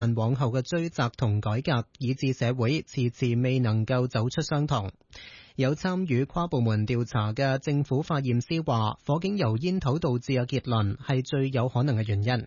往後嘅追責同改革，以致社會遲遲未能夠走出傷痛。有參與跨部門調查嘅政府化驗師話，火警由煙頭導致嘅結論係最有可能嘅原因。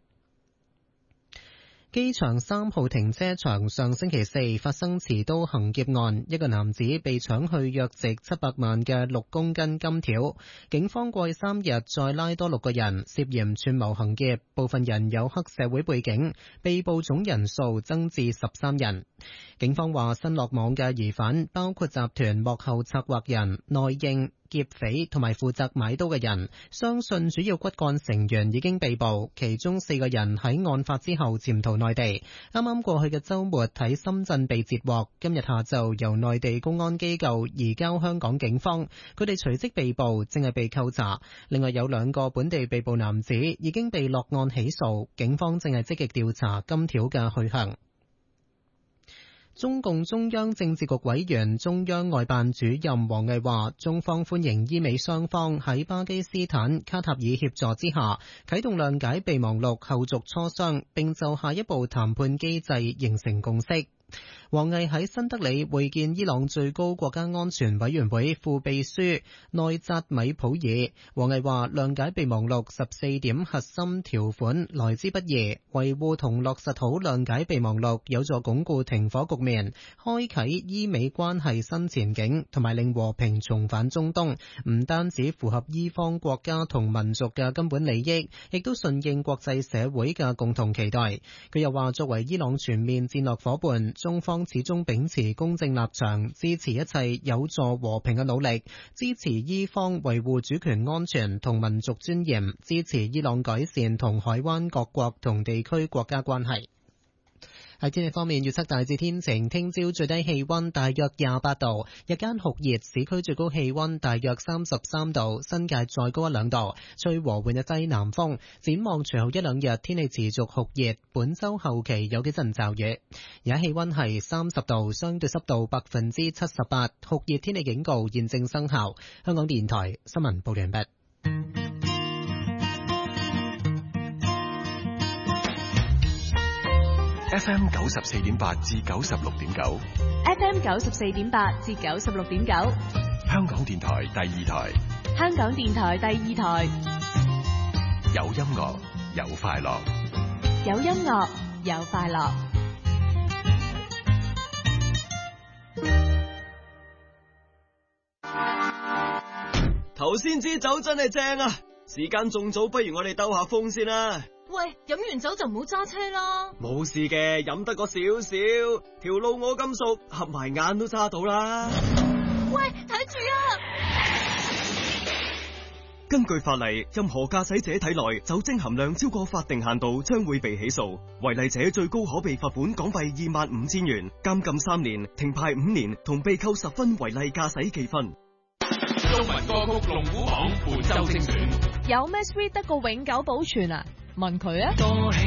機場3號停車場上星期四發生持刀行劫案，一個男子被搶去約值700萬嘅6公斤金條。警方過去3日再拉多6個人涉嫌串謀行劫，部分人有黑社會背景，被捕總人數增至13人。警方話，新落網嘅疑犯包括集團幕後策劃人、內應、劫匪同埋負責買刀嘅人，相信主要骨幹成員已經被捕，其中4個人喺案發之後潛逃內地，啱啱過去嘅週末喺深圳被截獲，今日下晝由內地公安機構移交香港警方，佢哋隨即被捕，正係被扣查。另外有2個本地被捕男子已經被落案起訴，警方正係積極調查金條嘅去向。中共中央政治局委員、中央外辦主任王毅話，中方歡迎伊美雙方喺巴基斯坦卡塔爾協助之下啟動諒解備忘錄後續磋商，並就下一步談判機制形成共識。王毅喺新德里會見伊朗最高國家安全委員會副秘書內扎米普爾。王毅話，諒解備忘錄14點核心條款來之不易，維護同落實好諒解備忘錄有助鞏固停火局面，開啟伊美關係新前景，同埋令和平重返中東，唔單止符合伊方國家同民族嘅根本利益，亦都順應國際社會嘅共同期待。佢又話，作為伊朗全面戰略夥伴，中方始終秉持公正立場，支持一切有助和平嘅努力，支持伊方維護主權安全同民族尊嚴，支持伊朗改善同海灣各國同地區國家關係。喺天氣方面，預測大致天晴，聽朝最低氣溫大約28度，日間酷熱，市區最高氣溫大約33度，新界再高1-2度，吹和緩嘅西南風。展望隨後1-2日天氣持續酷熱，本周後期有幾陣驟雨。而家氣溫係30度，相對濕度78%，酷熱天氣警告現正生效。香港電台新聞報完畢。 FM 94.8至96.9 ，FM 94.8至96.9， 香港電台第2台， 香港電台第2台， 有音樂，有快樂， 有音樂，有快樂。 頭先支酒真係正啊！時間仲早，不如我哋兜下風先啦。 喂，飲完酒就唔好揸車啦。 冇事嘅，飲得個少少，條路我咁熟，合埋眼都揸到啦。 喂，睇住啊！ 根據法例，任何駕駛者體內酒精含量超過法定限度，將會被起訴。違例者最高可被罰款港幣25,000元、監禁3年、停牌5年，同被扣10分違例駕駛記分。 中文歌曲龍虎榜本周精選， 有咩 sweet 得過永久保存啊？問佢啊！